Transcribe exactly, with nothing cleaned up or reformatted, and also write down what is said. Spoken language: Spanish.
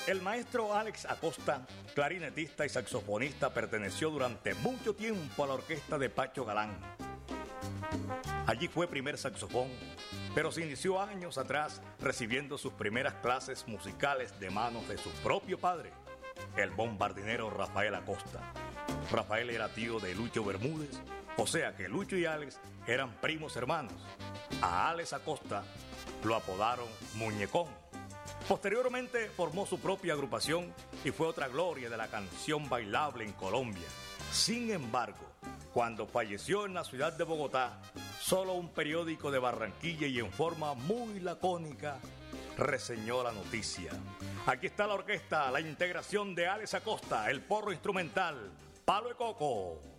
El maestro Alex Acosta, clarinetista y saxofonista, perteneció durante mucho tiempo a la orquesta de Pacho Galán. Allí fue primer saxofón, pero se inició años atrás recibiendo sus primeras clases musicales de manos de su propio padre, el bombardinero Rafael Acosta. Rafael era tío de Lucho Bermúdez, o sea que Lucho y Alex eran primos hermanos. A Alex Acosta lo apodaron Muñecón. Posteriormente formó su propia agrupación y fue otra gloria de la canción bailable en Colombia. Sin embargo, cuando falleció en la ciudad de Bogotá, solo un periódico de Barranquilla y en forma muy lacónica reseñó la noticia. Aquí está la orquesta, la integración de Alex Acosta, el porro instrumental, Palo de Coco.